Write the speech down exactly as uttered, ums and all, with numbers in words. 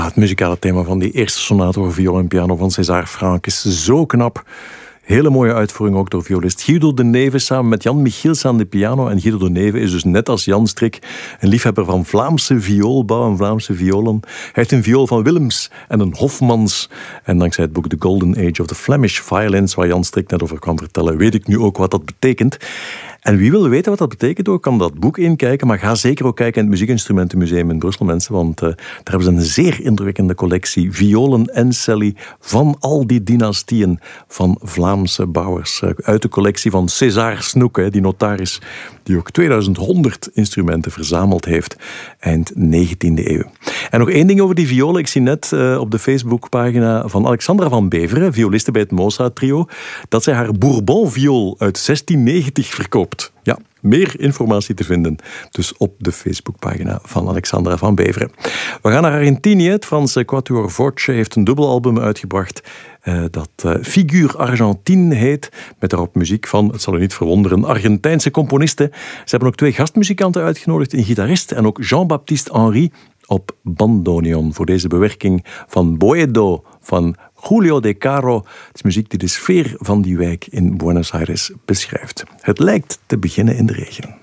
Ja, het muzikale thema van die eerste sonate voor viool en piano van César Franck is zo knap. Hele mooie uitvoering ook door violist Guido de Neve samen met Jan Michiels aan de piano. En Guido de Neve is dus net als Jan Strik een liefhebber van Vlaamse vioolbouw en Vlaamse violen. Hij heeft een viool van Willems en een Hofmans. En dankzij het boek The Golden Age of the Flemish Violins, waar Jan Strik net over kwam vertellen, weet ik nu ook wat dat betekent. En wie wil weten wat dat betekent ook, kan dat boek inkijken. Maar ga zeker ook kijken in het Muziekinstrumentenmuseum in Brussel, mensen. Want uh, daar hebben ze een zeer indrukwekkende collectie violen en celli van al die dynastieën van Vlaamse bouwers. Uh, uit de collectie van César Snoek, hè, die notaris die ook tweeduizend honderd instrumenten verzameld heeft eind negentiende eeuw. En nog één ding over die violen. Ik zie net uh, op de Facebookpagina van Alexandra van Beveren, violiste bij het Mozart-trio, dat zij haar Bourbon-viool uit zestien negentig verkoopt. Ja, meer informatie te vinden dus op de Facebookpagina van Alexandra van Beveren. We gaan naar Argentinië. Het Franse Quatuor Voce heeft een dubbelalbum uitgebracht uh, dat uh, Figure Argentine heet, met daarop muziek van, het zal u niet verwonderen, Argentijnse componisten. Ze hebben ook twee gastmuzikanten uitgenodigd, een gitarist en ook Jean-Baptiste Henry op bandoneon voor deze bewerking van Boedo van Julio De Caro. Het is muziek die de sfeer van die wijk in Buenos Aires beschrijft. Het lijkt te beginnen in de regen.